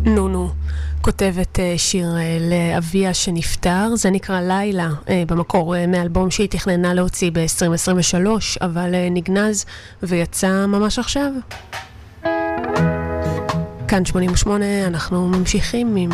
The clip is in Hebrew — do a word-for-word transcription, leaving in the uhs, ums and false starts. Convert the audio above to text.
נונו כותבת שיר לאביה שנפטר, זה נקרא לילה, במקור מאלבום שהיא תכננה להוציא ב-עשרים עשרים ושלוש, אבל נגנז ויצא ממש עכשיו. כאן שמונים ושמונה, אנחנו ממשיכים עם